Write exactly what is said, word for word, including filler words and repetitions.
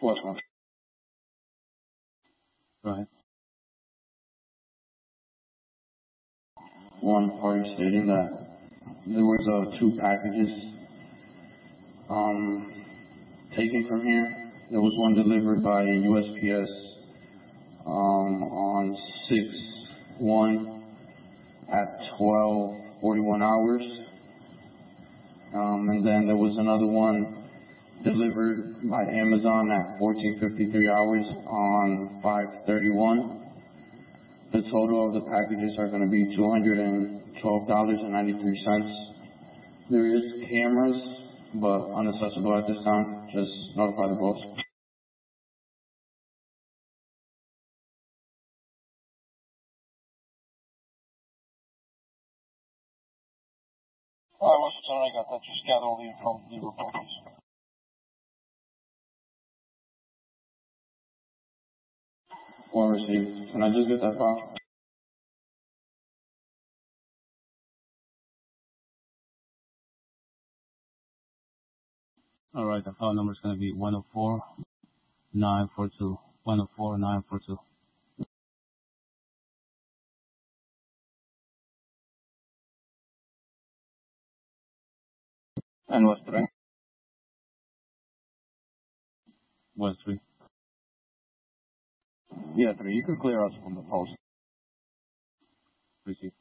What's one? Right. One party stating that there was uh, two packages um, taken from here. There was one delivered by U S P S um, on six one at twelve forty-one hours. Um, and then there was another one delivered by Amazon at fourteen fifty-three hours on five thirty-one. The total of the packages are going to be two hundred twelve dollars and ninety-three cents. There is cameras, but unaccessible at this time. Just notify the boss. Alright, what's the I got that? Just gather all the info, the report, please. One received. Can I just get that file? All right, the file number is going to be one oh four nine four two. one oh four nine four two. And what's three? What's three? Yeah, three. You can clear us from the post. Receive.